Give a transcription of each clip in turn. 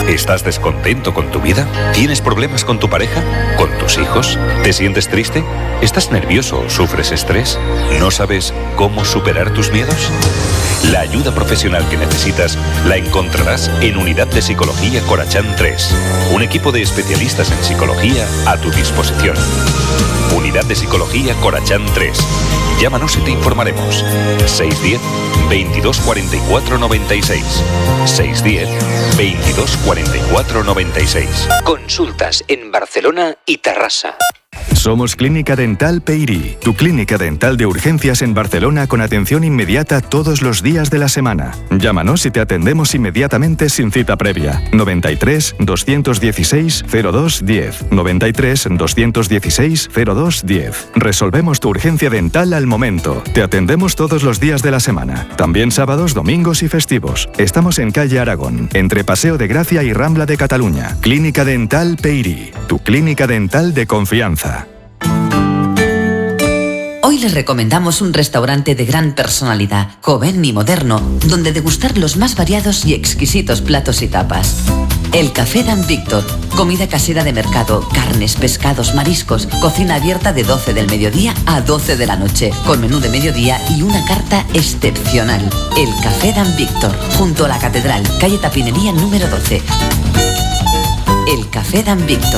¿Estás descontento con tu vida? ¿Tienes problemas con tu pareja? ¿Con tus hijos? ¿Te sientes triste? ¿Estás nervioso o sufres estrés? ¿No sabes cómo superar tus miedos? La ayuda profesional que necesitas la encontrarás en Unidad de Psicología Corachán 3. Un equipo de especialistas en psicología a tu disposición. Unidad de Psicología Corachán 3. Llámanos y te informaremos. 610 22 44 96. 610 22 44 96. Consultas en Barcelona y Terrassa. Somos Clínica Dental Peirí, tu clínica dental de urgencias en Barcelona con atención inmediata todos los días de la semana. Llámanos y te atendemos inmediatamente sin cita previa. 93 216 0210. 93 216 0210. Resolvemos tu urgencia dental al momento. Te atendemos todos los días de la semana. También sábados, domingos y festivos. Estamos en calle Aragón, entre Paseo de Gracia y Rambla de Cataluña. Clínica Dental Peirí, tu clínica dental de confianza. Hoy les recomendamos un restaurante de gran personalidad, joven y moderno, donde degustar los más variados y exquisitos platos y tapas. El Café Dan Víctor, comida casera de mercado, carnes, pescados, mariscos, cocina abierta de 12 del mediodía a 12 de la noche, con menú de mediodía y una carta excepcional. El Café Dan Víctor, junto a la Catedral, calle Tapinería número 12. El Café Dan Víctor.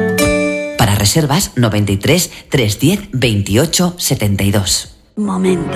Reservas 93 310 28 72. Momento.